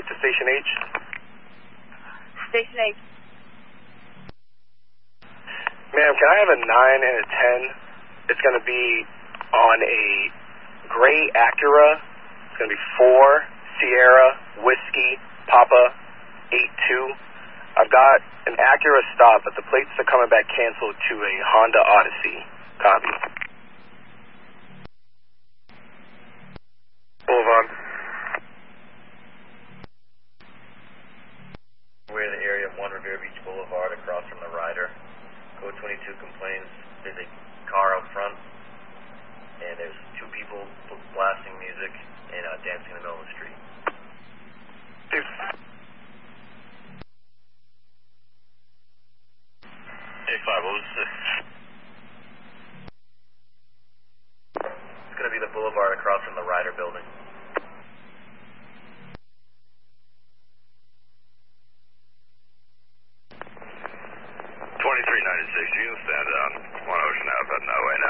to Station H. Station H. Ma'am, can I have a 9 and a 10? It's going to be on a gray Acura. It's going to be 4 Sierra Whiskey Papa 82. I've got an Acura stop, but the plates are coming back canceled to a Honda Odyssey. Copy. Boulevard. We're in the area of 1 Revere Beach Boulevard across from the Ryder. Code 22 complains there's a car out front and there's 2 people blasting music and dancing in the middle of the street. A5, what was this? It's going to be the boulevard across from the Ryder building. 2396, you can stand on 1 Ocean Ave, heading that way now.